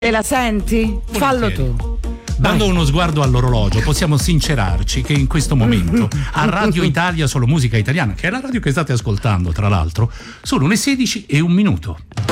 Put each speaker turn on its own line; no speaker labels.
E la senti? Fallo tu.
Dando uno sguardo all'orologio possiamo sincerarci che in questo momento a Radio Italia Solo Musica Italiana, che è la radio che state ascoltando tra l'altro, sono le 16:01.